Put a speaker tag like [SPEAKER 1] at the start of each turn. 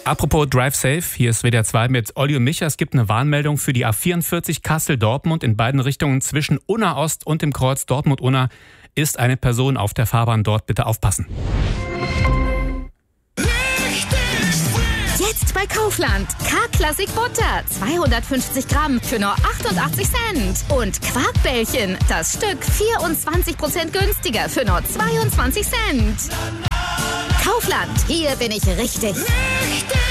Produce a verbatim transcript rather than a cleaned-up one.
[SPEAKER 1] Apropos Drive Safe, hier ist W D R zwei mit Olli und Micha. Es gibt eine Warnmeldung für die A vierundvierzig Kassel-Dortmund in beiden Richtungen zwischen Unna Ost und dem Kreuz Dortmund-Unna ist eine Person auf der Fahrbahn. Dort bitte aufpassen.
[SPEAKER 2] Jetzt bei Kaufland. K-Klassik Butter. zweihundertfünfzig Gramm für nur achtundachtzig Cent. Und Quarkbällchen. Das Stück vierundzwanzig Prozent günstiger für nur zweiundzwanzig Cent. Kaufland. Hier bin ich richtig.
[SPEAKER 3] Richtig.